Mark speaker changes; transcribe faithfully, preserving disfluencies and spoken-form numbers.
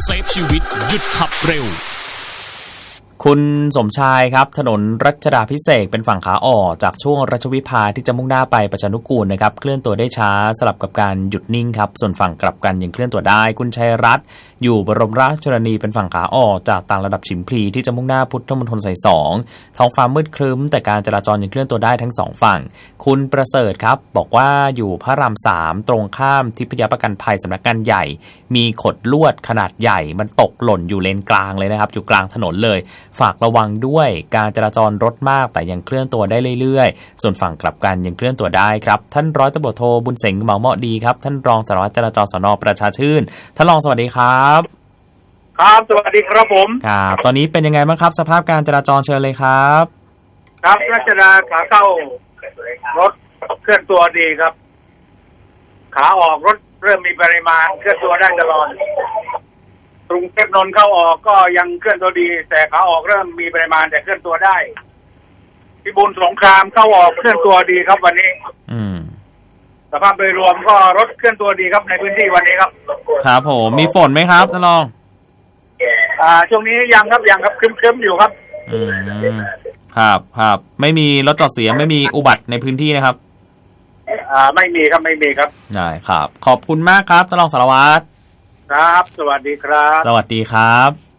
Speaker 1: เซฟชีวิตหยุดขับเร็ว
Speaker 2: คุณสมชายครับถนนรัชดาภิเษกเป็นฝั่งขาออกจากช่วงรัชวิภาที่จะมุ่งหน้าไปประชานุกูลนะครับเคลื่อนตัวได้ช้าสลับกับการหยุดนิ่งครับส่วนฝั่งกลับกันยังเคลื่อนตัวได้คุณชัยรัตน์อยู่บรมราชชนนีเป็นฝั่งขาออกจากต่างระดับฉิมพลีที่จะมุ่งหน้าพุทธมณฑลสายสองท้องฟ้ามืดครึ้มแต่การจราจรยังเคลื่อนตัวได้ทั้งสองฝั่งคุณประเสริฐครับบอกว่าอยู่พระรามสามตรงข้ามทิพยประกันภัยสำนักงานใหญ่มีขดลวดขนาดใหญ่มันตกหล่นอยู่เลนกลางเลยนะครับอยู่กลางถนนเลยฝากระวังด้วยการจราจรรถมากแต่ยังเคลื่อนตัวได้เรื่อยๆส่วนฝั่งกลับกันยังเคลื่อนตัวได้ครับท่านร้อยตำรวจโทบุญเสงเหมาเหมาะดีครับท่านรองสารวัตรจราจรสน.ประชาชื่นท่านรองสวัสดีครับ
Speaker 3: ครับสวัสดีครับผม
Speaker 2: ครับตอนนี้เป็นยังไงบ้างครับสภาพการจราจรเชิญเลยครับ
Speaker 3: ครับรัชดาขาเข้ารถเคลื่อนตัวดีครับขาออกรถเริ่มมีปริมาณเคลื่อนตัวได้ตลอดกรุงเทพนนท์เข้าออกก็ยังเคลื่อนตัวดีแต่ขาออกเริ่มมีปริมาณแต่เคลื่อนตัวได้พิบูลสงครามเข้าออกเคลื่อนตัวดีครับวันนี้
Speaker 2: อืม
Speaker 3: สภาพโดยรวมก็รถเคลื่อนตัวดีครับในพื้นที่วันนี้ครับ
Speaker 2: ครับผมมีฝนไหมครับท่านรอง
Speaker 3: อ่าช่วงนี้ยังครับยังครับครึ้มๆอยู่ครับ
Speaker 2: อืมครับครับไม่มีรถจอดเสียไม่มีอุบัติในพื้นที่นะครับ
Speaker 3: อ่าไม่มีครับไม่มีครับ
Speaker 2: ได้ครับขอบคุณมากครับท่านรองสารวัตร
Speaker 3: ครับสวัสดีครับ
Speaker 2: สวัสดีครับ